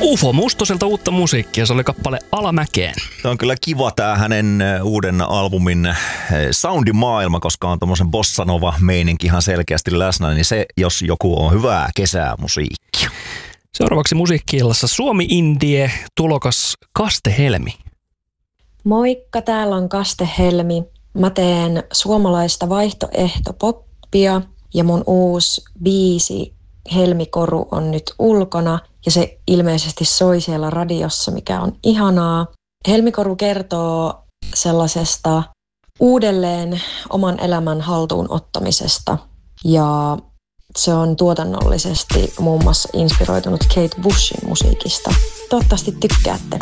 Ufo Mustoselta uutta musiikkia, se oli kappale Alamäkeen. Tämä on kyllä kiva tää hänen uuden albumin soundimaailma, koska on tommosen bossanova meininki ihan selkeästi läsnä, niin se jos joku on hyvää kesämusiikkia. Seuraavaksi musiikki-illassa Suomi Indie tulokas Kaste Helmi. Moikka, täällä on Kaste Helmi. Mä teen suomalaista vaihtoehtopoppia ja mun uusi biisi Helmikoru on nyt ulkona ja se ilmeisesti soi siellä radiossa, mikä on ihanaa. Helmikoru kertoo sellaisesta uudelleen oman elämän haltuun ottamisesta ja se on tuotannollisesti muun muassa inspiroitunut Kate Bushin musiikista. Toivottavasti tykkäätte.